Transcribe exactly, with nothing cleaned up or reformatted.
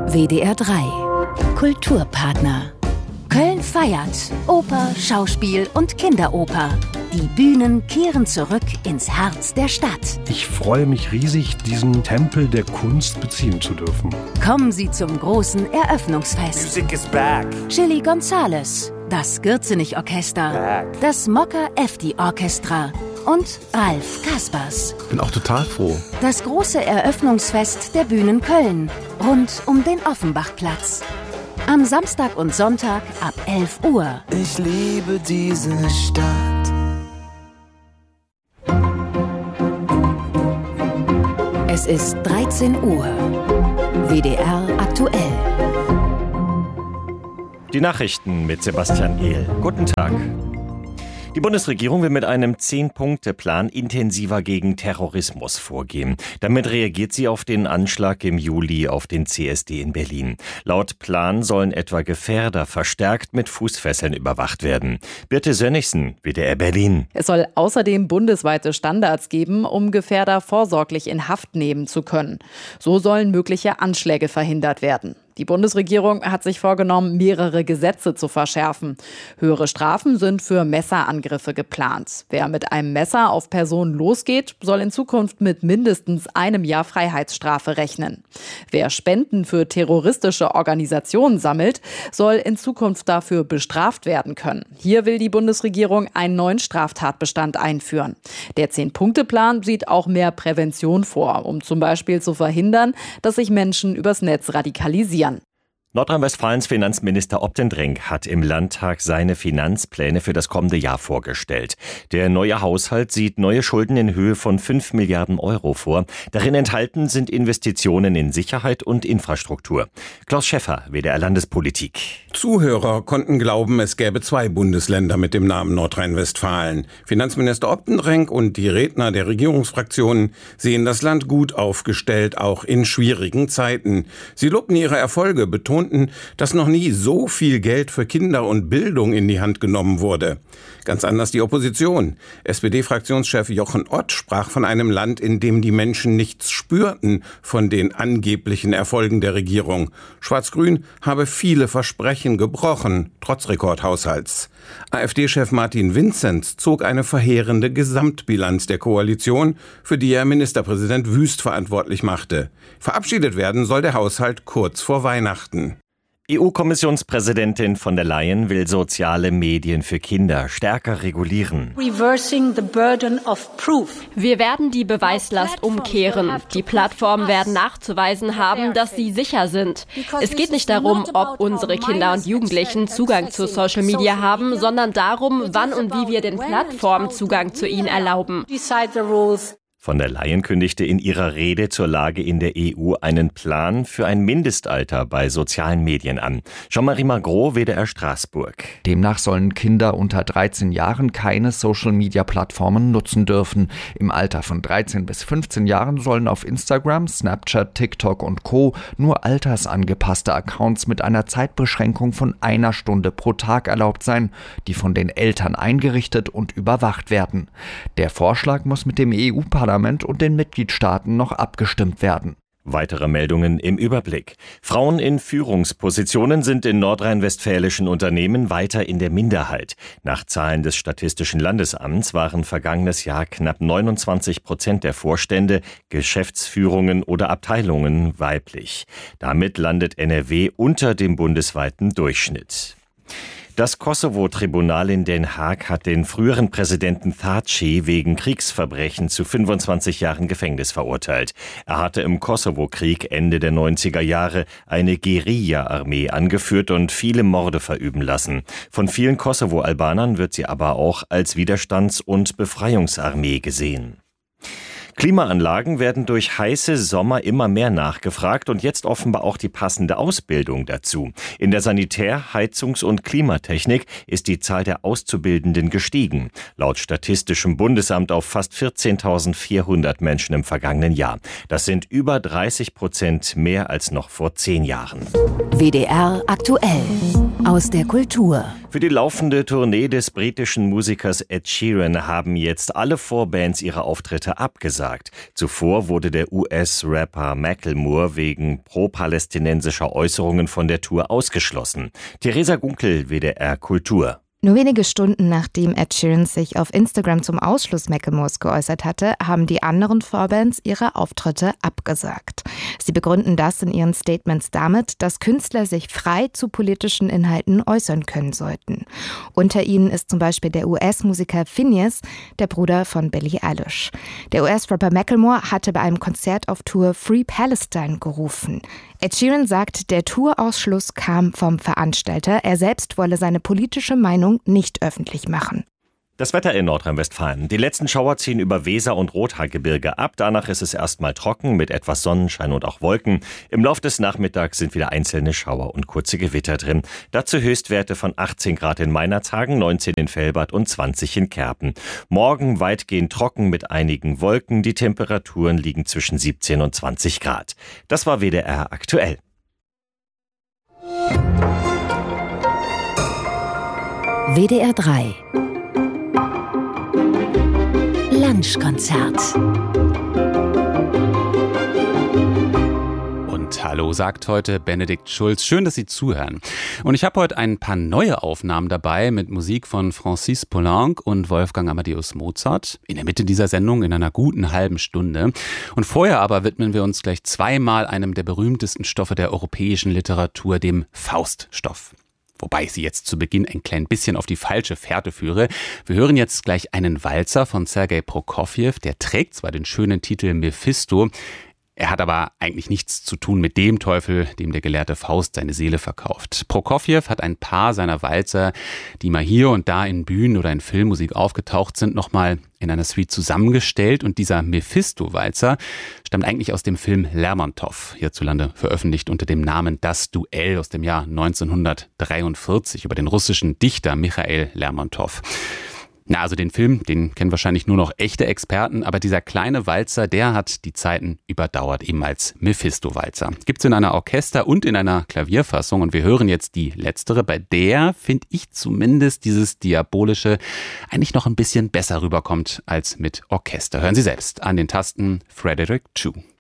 W D R drei. Kulturpartner. Köln feiert. Oper, Schauspiel und Kinderoper. Die Bühnen kehren zurück ins Herz der Stadt. Ich freue mich riesig, diesen Tempel der Kunst beziehen zu dürfen. Kommen Sie zum großen Eröffnungsfest. Music is back. Chili Gonzales, das Gürzenich-Orchester, Back. das Mokka-Efti-Orchestra und Ralf Kaspers. Bin auch total froh. Das große Eröffnungsfest der Bühnen Köln, rund um den Offenbachplatz. Am Samstag und Sonntag ab elf Uhr. Ich liebe diese Stadt. Es ist dreizehn Uhr. W D R aktuell. Die Nachrichten mit Sebastian Gehl. Guten Tag. Die Bundesregierung will mit einem Zehn-Punkte-Plan intensiver gegen Terrorismus vorgehen. Damit reagiert sie auf den Anschlag im Juli auf den C S D in Berlin. Laut Plan sollen etwa Gefährder verstärkt mit Fußfesseln überwacht werden. Birte Sönnigsen, W D R Berlin. Es soll außerdem bundesweite Standards geben, um Gefährder vorsorglich in Haft nehmen zu können. So sollen mögliche Anschläge verhindert werden. Die Bundesregierung hat sich vorgenommen, mehrere Gesetze zu verschärfen. Höhere Strafen sind für Messerangriffe geplant. Wer mit einem Messer auf Personen losgeht, soll in Zukunft mit mindestens einem Jahr Freiheitsstrafe rechnen. Wer Spenden für terroristische Organisationen sammelt, soll in Zukunft dafür bestraft werden können. Hier will die Bundesregierung einen neuen Straftatbestand einführen. Der Zehn-Punkte-Plan sieht auch mehr Prävention vor, um zum Beispiel zu verhindern, dass sich Menschen übers Netz radikalisieren. Nordrhein-Westfalens Finanzminister Optenbrink hat im Landtag seine Finanzpläne für das kommende Jahr vorgestellt. Der neue Haushalt sieht neue Schulden in Höhe von fünf Milliarden Euro vor. Darin enthalten sind Investitionen in Sicherheit und Infrastruktur. Klaus Schäffer, W D R Landespolitik. Zuhörer konnten glauben, es gäbe zwei Bundesländer mit dem Namen Nordrhein-Westfalen. Finanzminister Optenbrink und die Redner der Regierungsfraktionen sehen das Land gut aufgestellt, auch in schwierigen Zeiten. Sie lobten ihre Erfolge, betonten, dass noch nie so viel Geld für Kinder und Bildung in die Hand genommen wurde. Ganz anders die Opposition. S P D-Fraktionschef Jochen Ott sprach von einem Land, in dem die Menschen nichts spürten von den angeblichen Erfolgen der Regierung. Schwarz-Grün habe viele Versprechen gebrochen, trotz Rekordhaushalts. AfD-Chef Martin Vinzenz zog eine verheerende Gesamtbilanz der Koalition, für die er Ministerpräsident Wüst verantwortlich machte. Verabschiedet werden soll der Haushalt kurz vor Weihnachten. E U-Kommissionspräsidentin von der Leyen will soziale Medien für Kinder stärker regulieren. Wir werden die Beweislast umkehren. Die Plattformen werden nachzuweisen haben, dass sie sicher sind. Es geht nicht darum, ob unsere Kinder und Jugendlichen Zugang zu Social Media haben, sondern darum, wann und wie wir den Plattformen Zugang zu ihnen erlauben. Von der Leyen kündigte in ihrer Rede zur Lage in der E U einen Plan für ein Mindestalter bei sozialen Medien an. Jean-Marie Magro, W D R Straßburg. Demnach sollen Kinder unter dreizehn Jahren keine Social-Media-Plattformen nutzen dürfen. Im Alter von dreizehn bis fünfzehn Jahren sollen auf Instagram, Snapchat, TikTok und Co. nur altersangepasste Accounts mit einer Zeitbeschränkung von einer Stunde pro Tag erlaubt sein, die von den Eltern eingerichtet und überwacht werden. Der Vorschlag muss mit dem E U-Parlament und den Mitgliedstaaten noch abgestimmt werden. Weitere Meldungen im Überblick. Frauen in Führungspositionen sind in nordrhein-westfälischen Unternehmen weiter in der Minderheit. Nach Zahlen des Statistischen Landesamts waren vergangenes Jahr knapp neunundzwanzig Prozent der Vorstände, Geschäftsführungen oder Abteilungen weiblich. Damit landet N R W unter dem bundesweiten Durchschnitt. Das Kosovo-Tribunal in Den Haag hat den früheren Präsidenten Thaci wegen Kriegsverbrechen zu fünfundzwanzig Jahren Gefängnis verurteilt. Er hatte im Kosovo-Krieg Ende der neunziger Jahre eine Guerilla-Armee angeführt und viele Morde verüben lassen. Von vielen Kosovo-Albanern wird sie aber auch als Widerstands- und Befreiungsarmee gesehen. Klimaanlagen werden durch heiße Sommer immer mehr nachgefragt und jetzt offenbar auch die passende Ausbildung dazu. In der Sanitär-, Heizungs- und Klimatechnik ist die Zahl der Auszubildenden gestiegen. Laut Statistischem Bundesamt auf fast vierzehntausendvierhundert Menschen im vergangenen Jahr. Das sind über dreißig Prozent mehr als noch vor zehn Jahren. W D R aktuell. Aus der Kultur. Für die laufende Tournee des britischen Musikers Ed Sheeran haben jetzt alle Vorbands ihre Auftritte abgesagt. abgesagt. Zuvor wurde der U S-Rapper Macklemore wegen pro-palästinensischer Äußerungen von der Tour ausgeschlossen. Theresa Gunkel, W D R Kultur. Nur wenige Stunden nachdem Ed Sheeran sich auf Instagram zum Ausschluss Macklemores geäußert hatte, haben die anderen Vorbands ihre Auftritte abgesagt. Sie begründen das in ihren Statements damit, dass Künstler sich frei zu politischen Inhalten äußern können sollten. Unter ihnen ist zum Beispiel der U S-Musiker Finneas, der Bruder von Billie Eilish. Der U S-Rapper Macklemore hatte bei einem Konzert auf Tour Free Palestine gerufen. Ed Sheeran sagt, der Tourausschluss kam vom Veranstalter. Er selbst wolle seine politische Meinung nicht öffentlich machen. Das Wetter in Nordrhein-Westfalen. Die letzten Schauer ziehen über Weser und Rothaargebirge ab. Danach ist es erstmal trocken mit etwas Sonnenschein und auch Wolken. Im Laufe des Nachmittags sind wieder einzelne Schauer und kurze Gewitter drin. Dazu Höchstwerte von achtzehn Grad in Meinerzhagen, neunzehn in Velbert und zwanzig in Kerpen. Morgen weitgehend trocken mit einigen Wolken. Die Temperaturen liegen zwischen siebzehn und zwanzig Grad. Das war W D R aktuell. W D R drei Lunchkonzert. Und hallo, sagt heute Benedikt Schulz. Schön, dass Sie zuhören. Und ich habe heute ein paar neue Aufnahmen dabei mit Musik von Francis Poulenc und Wolfgang Amadeus Mozart. In der Mitte dieser Sendung in einer guten halben Stunde. Und vorher aber widmen wir uns gleich zweimal einem der berühmtesten Stoffe der europäischen Literatur, dem Fauststoff. Wobei ich Sie jetzt zu Beginn ein klein bisschen auf die falsche Fährte führe. Wir hören jetzt gleich einen Walzer von Sergei Prokofjew. Der trägt zwar den schönen Titel Mephisto, er hat aber eigentlich nichts zu tun mit dem Teufel, dem der gelehrte Faust seine Seele verkauft. Prokofjew hat ein paar seiner Walzer, die mal hier und da in Bühnen- oder in Filmmusik aufgetaucht sind, nochmal in einer Suite zusammengestellt. Und dieser Mephisto-Walzer stammt eigentlich aus dem Film Lermontov, hierzulande veröffentlicht unter dem Namen Das Duell aus dem Jahr neunzehnhundertdreiundvierzig über den russischen Dichter Michail Lermontov. Na, also den Film, den kennen wahrscheinlich nur noch echte Experten, aber dieser kleine Walzer, der hat die Zeiten überdauert, eben als Mephisto-Walzer. Gibt's in einer Orchester- und in einer Klavierfassung und wir hören jetzt die letztere, bei der, finde ich zumindest, dieses Diabolische eigentlich noch ein bisschen besser rüberkommt als mit Orchester. Hören Sie selbst an den Tasten Frederick Chu.